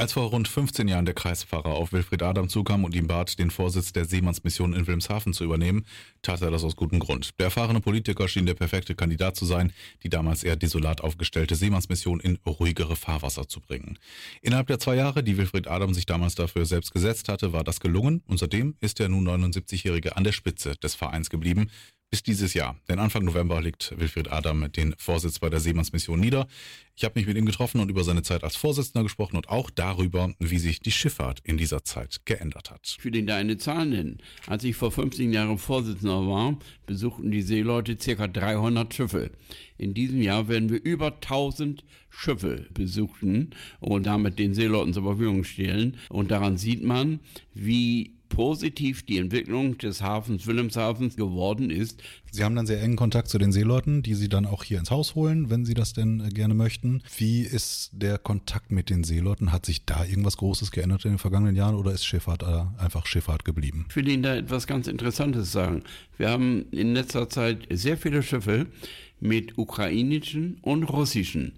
Als vor rund 15 Jahren der Kreispfarrer auf Wilfried Adam zukam und ihm bat, den Vorsitz der Seemannsmission in Wilhelmshaven zu übernehmen, tat er das aus gutem Grund. Der erfahrene Politiker schien der perfekte Kandidat zu sein, die damals eher desolat aufgestellte Seemannsmission in ruhigere Fahrwasser zu bringen. Innerhalb der 2 Jahre, die Wilfried Adam sich damals dafür selbst gesetzt hatte, war das gelungen und seitdem ist der nun 79-Jährige an der Spitze des Vereins geblieben. Bis dieses Jahr, denn Anfang November legt Wilfried Adam den Vorsitz bei der Seemannsmission nieder. Ich habe mich mit ihm getroffen und über seine Zeit als Vorsitzender gesprochen und auch darüber, wie sich die Schifffahrt in dieser Zeit geändert hat. Ich will Ihnen da eine Zahl nennen. Als ich vor 15 Jahren Vorsitzender war, besuchten die Seeleute ca. 300 Schiffe. In diesem Jahr werden wir über 1000 Schiffe besuchen und damit den Seeleuten zur Verfügung stellen. Und daran sieht man, wie positiv die Entwicklung des Hafens Wilhelmshavens geworden ist. Sie haben dann sehr engen Kontakt zu den Seeleuten, die Sie dann auch hier ins Haus holen, wenn Sie das denn gerne möchten. Wie ist der Kontakt mit den Seeleuten? Hat sich da irgendwas Großes geändert in den vergangenen Jahren oder ist Schifffahrt einfach Schifffahrt geblieben? Ich will Ihnen da etwas ganz Interessantes sagen. Wir haben in letzter Zeit sehr viele Schiffe mit ukrainischen und russischen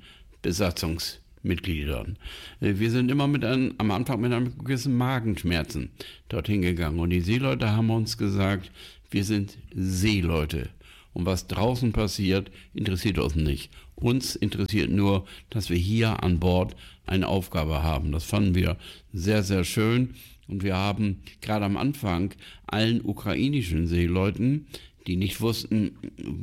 Besatzungsmitgliedern. Wir sind immer am Anfang mit einem gewissen Magenschmerzen dorthin gegangen und die Seeleute haben uns gesagt, wir sind Seeleute und was draußen passiert, interessiert uns nicht. Uns interessiert nur, dass wir hier an Bord eine Aufgabe haben. Das fanden wir sehr, sehr schön und wir haben gerade am Anfang allen ukrainischen Seeleuten, die nicht wussten,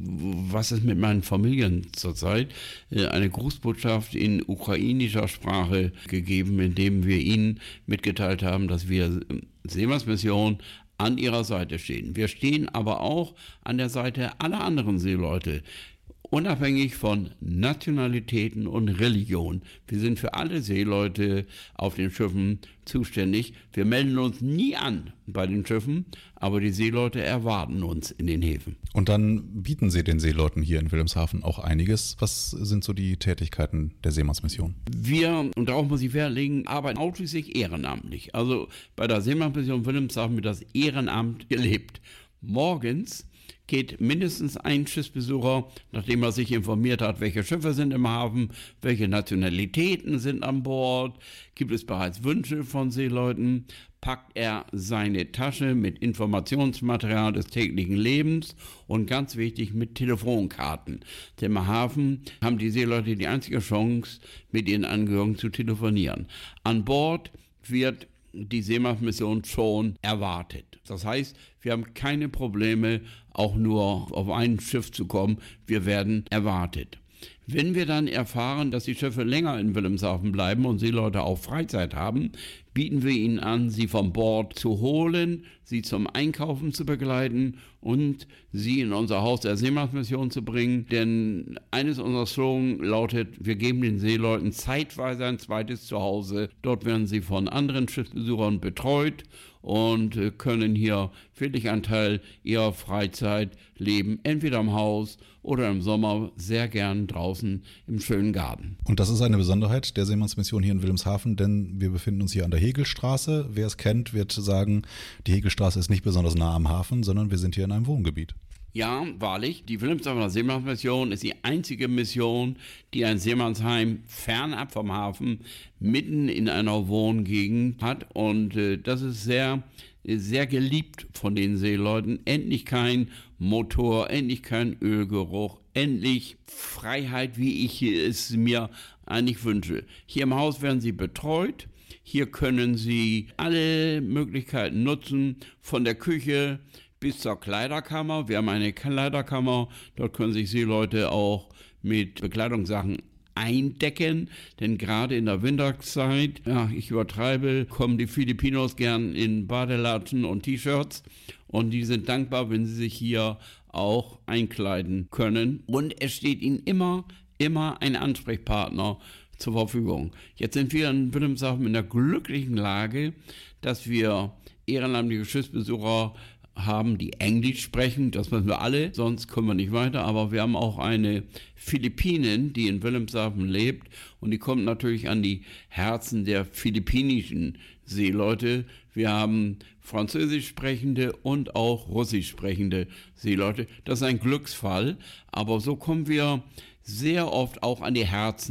was ist mit meinen Familien zurzeit, eine Grußbotschaft in ukrainischer Sprache gegeben, indem wir ihnen mitgeteilt haben, dass wir Seemannsmission an ihrer Seite stehen. Wir stehen aber auch an der Seite aller anderen Seeleute, unabhängig von Nationalitäten und Religion. Wir sind für alle Seeleute auf den Schiffen zuständig. Wir melden uns nie an bei den Schiffen, aber die Seeleute erwarten uns in den Häfen. Und dann bieten Sie den Seeleuten hier in Wilhelmshaven auch einiges. Was sind so die Tätigkeiten der Seemannsmission? Wir, und darauf muss ich Wert legen, arbeiten ausschließlich ehrenamtlich. Also bei der Seemannsmission Wilhelmshaven wird das Ehrenamt gelebt. Morgens geht mindestens ein Schiffsbesucher, nachdem er sich informiert hat, welche Schiffe sind im Hafen, welche Nationalitäten sind an Bord, gibt es bereits Wünsche von Seeleuten, packt er seine Tasche mit Informationsmaterial des täglichen Lebens und ganz wichtig mit Telefonkarten. Denn im Hafen haben die Seeleute die einzige Chance, mit ihren Angehörigen zu telefonieren. An Bord wird die Seemannsmission schon erwartet. Das heißt, wir haben keine Probleme, auch nur auf ein Schiff zu kommen. Wir werden erwartet. Wenn wir dann erfahren, dass die Schiffe länger in Wilhelmshaven bleiben und Seeleute auch Freizeit haben, bieten wir ihnen an, sie vom Bord zu holen, sie zum Einkaufen zu begleiten und sie in unser Haus der Seemannsmission zu bringen. Denn eines unserer Slogans lautet, wir geben den Seeleuten zeitweise ein zweites Zuhause. Dort werden sie von anderen Schiffsbesuchern betreut und können hier wirklich einen Teil ihrer Freizeit leben, entweder im Haus oder im Sommer sehr gern draußen im schönen Garten. Und das ist eine Besonderheit der Seemannsmission hier in Wilhelmshaven, denn wir befinden uns hier an der Hegelstraße. Wer es kennt, wird sagen, die Hegelstraße ist nicht besonders nah am Hafen, sondern wir sind hier in einem Wohngebiet. Ja, wahrlich, die Wilhelmshavener Seemannsmission ist die einzige Mission, die ein Seemannsheim fernab vom Hafen mitten in einer Wohngegend hat und das ist sehr, sehr geliebt von den Seeleuten. Endlich kein Motor, endlich kein Ölgeruch, endlich Freiheit, wie ich es mir eigentlich wünsche. Hier im Haus werden sie betreut. Hier können Sie alle Möglichkeiten nutzen, von der Küche bis zur Kleiderkammer. Wir haben eine Kleiderkammer, dort können sich Seeleute auch mit Bekleidungssachen eindecken, denn gerade in der Winterzeit, ja, ich übertreibe, kommen die Filipinos gern in Badelatschen und T-Shirts und die sind dankbar, wenn sie sich hier auch einkleiden können. Und es steht ihnen immer ein Ansprechpartner zur Verfügung. Jetzt sind wir in Wilhelmshaven in der glücklichen Lage, dass wir ehrenamtliche Schiffsbesucher haben, die Englisch sprechen. Das müssen wir alle, sonst kommen wir nicht weiter. Aber wir haben auch eine Philippinin, die in Wilhelmshaven lebt und die kommt natürlich an die Herzen der philippinischen Seeleute. Wir haben französisch sprechende und auch russisch sprechende Seeleute. Das ist ein Glücksfall, aber so kommen wir sehr oft auch an die Herzen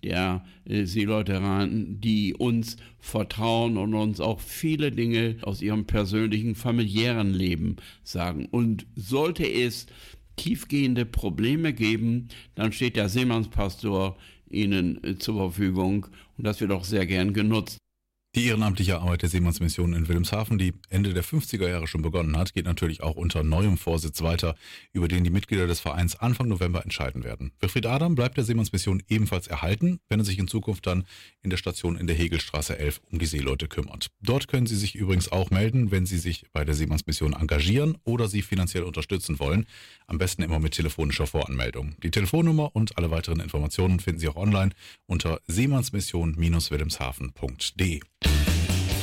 der Seeleuteranen, die uns vertrauen und uns auch viele Dinge aus ihrem persönlichen, familiären Leben sagen. Und sollte es tiefgehende Probleme geben, dann steht der Seemannspastor Ihnen zur Verfügung und das wird auch sehr gern genutzt. Die ehrenamtliche Arbeit der Seemannsmission in Wilhelmshaven, die Ende der 50er Jahre schon begonnen hat, geht natürlich auch unter neuem Vorsitz weiter, über den die Mitglieder des Vereins Anfang November entscheiden werden. Wilfried Adam bleibt der Seemannsmission ebenfalls erhalten, wenn er sich in Zukunft dann in der Station in der Hegelstraße 11 um die Seeleute kümmert. Dort können Sie sich übrigens auch melden, wenn Sie sich bei der Seemannsmission engagieren oder sie finanziell unterstützen wollen. Am besten immer mit telefonischer Voranmeldung. Die Telefonnummer und alle weiteren Informationen finden Sie auch online unter seemannsmission-wilhelmshaven.de.